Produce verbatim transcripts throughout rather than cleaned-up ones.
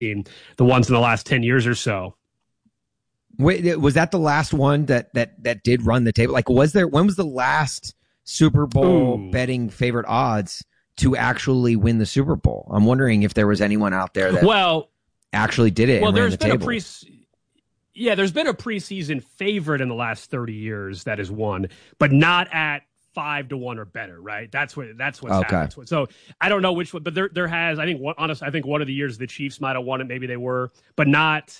the ones in the last ten years or so. Wait, was that the last one that that that did run the table? Like, was there? When was the last Super Bowl Ooh. betting favorite odds to actually win the Super Bowl? I'm wondering if there was anyone out there that well actually did it. Well, and there's ran the been table. a pre. Yeah, there's been a preseason favorite in the last thirty years that has won, but not at five to one or better, right? That's what that's what's okay. happened. So I don't know which one, but there there has. I think one, honestly, I think one of the years the Chiefs might have won it. Maybe they were, but not.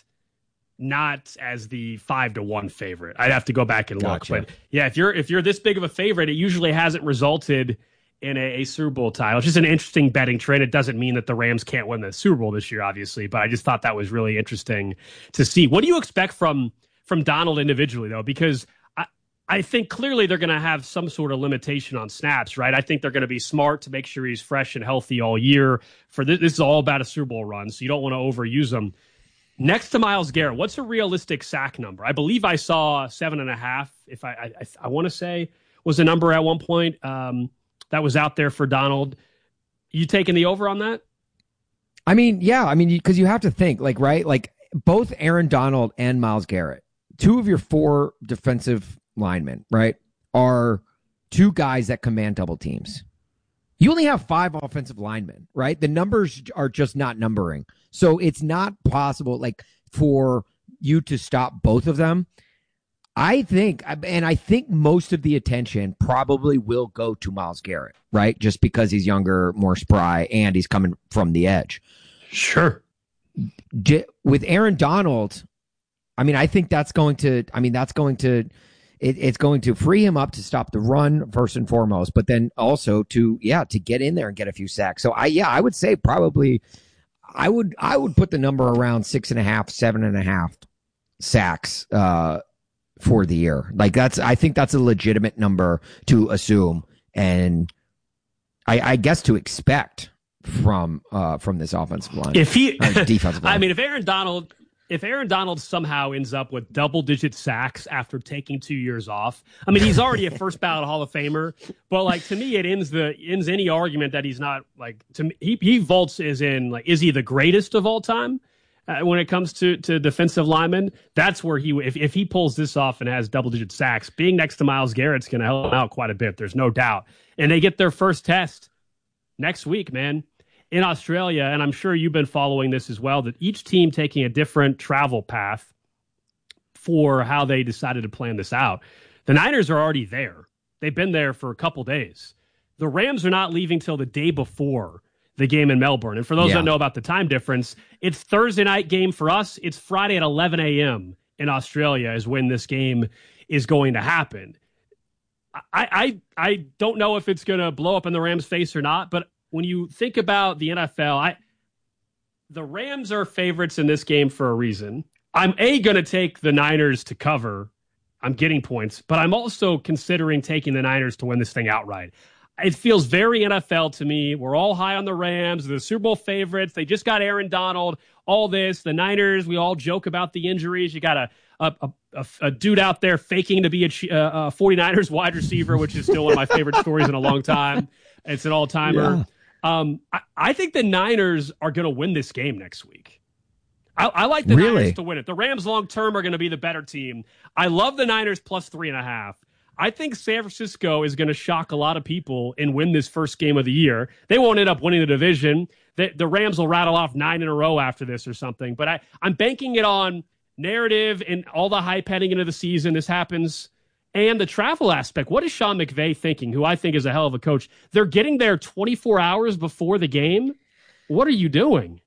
Not as the five to one favorite. I'd have to go back and look. Gotcha. But yeah, if you're if you're this big of a favorite, it usually hasn't resulted in a, a Super Bowl title. It's just an interesting betting trend. It doesn't mean that the Rams can't win the Super Bowl this year, obviously. But I just thought that was really interesting to see. What do you expect from from Donald individually, though? Because I, I think clearly they're going to have some sort of limitation on snaps, right? I think they're going to be smart to make sure he's fresh and healthy all year. For this, this is all about a Super Bowl run, so you don't want to overuse him. Next to Myles Garrett, what's a realistic sack number? I believe I saw seven and a half. If I, I, I want to say was a number at one point um, that was out there for Donald. You taking the over on that? I mean, yeah. I mean, because you, you have to think, like, right, like both Aaron Donald and Myles Garrett, two of your four defensive linemen, right, are two guys that command double teams. You only have five offensive linemen, right? The numbers are just not numbering. So it's not possible, like, for you to stop both of them. I think, and I think most of the attention probably will go to Myles Garrett, right? Just because he's younger, more spry, and he's coming from the edge. Sure. With Aaron Donald, I mean, I think that's going to, I mean, that's going to, It, it's going to free him up to stop the run first and foremost, but then also to, yeah, to get in there and get a few sacks. So I, yeah, I would say probably I would, I would put the number around six and a half, seven and a half sacks, uh, for the year. Like that's, I think that's a legitimate number to assume. And I, I guess to expect from, uh, from this offensive line. If he, defensive line. I mean, if Aaron Donald, If Aaron Donald somehow ends up with double-digit sacks after taking two years off, I mean, he's already a first-ballot Hall of Famer. But like to me, it ends the ends any argument that he's not like. To me, he he vaults is in like, is he the greatest of all time uh, when it comes to to defensive linemen? That's where he if if he pulls this off and has double-digit sacks, being next to Myles Garrett's going to help him out quite a bit. There's no doubt. And they get their first test next week, man. In Australia, and I'm sure you've been following this as well, that each team taking a different travel path for how they decided to plan this out. The Niners are already there. They've been there for a couple days. The Rams are not leaving till the day before the game in Melbourne. And for those yeah. that know about the time difference, it's Thursday night game for us. It's Friday at eleven a.m. in Australia is when this game is going to happen. I I, I don't know if it's going to blow up in the Rams' face or not, but when you think about the N F L, I the Rams are favorites in this game for a reason. I'm A, going to take the Niners to cover. I'm getting points, but I'm also considering taking the Niners to win this thing outright. It feels very N F L to me. We're all high on the Rams, the Super Bowl favorites. They just got Aaron Donald, all this. The Niners, we all joke about the injuries. You got a a, a, a dude out there faking to be a, a 49ers wide receiver, which is still one of my favorite stories in a long time. It's an all-timer. Yeah. Um, I, I think the Niners are going to win this game next week. I, I like the really? Niners to win it. The Rams long-term are going to be the better team. I love the Niners plus three and a half. I think San Francisco is going to shock a lot of people and win this first game of the year. They won't end up winning the division. The, the Rams will rattle off nine in a row after this or something. But I, I'm banking it on narrative and all the hype heading into the season. This happens. And the travel aspect. What is Sean McVay thinking, who I think is a hell of a coach? They're getting there twenty-four hours before the game. What are you doing?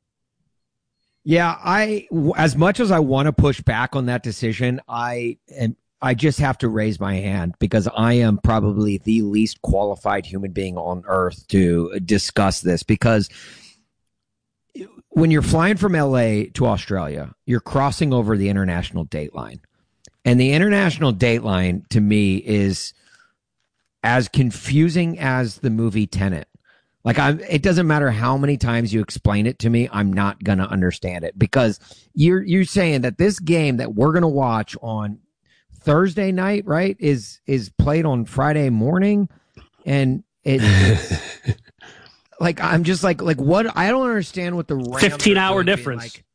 Yeah, I as much as I want to push back on that decision, I am I just have to raise my hand because I am probably the least qualified human being on earth to discuss this, because when you're flying from L A to Australia, you're crossing over the international date line. And the international date line to me is as confusing as the movie Tenet. Like, I'm, it doesn't matter how many times you explain it to me, I'm not going to understand it, because you're, you're saying that this game that we're going to watch on Thursday night, right, is, is played on Friday morning. And it, like I'm just like like what I don't understand what the Rams fifteen are hour doing, being difference. Like,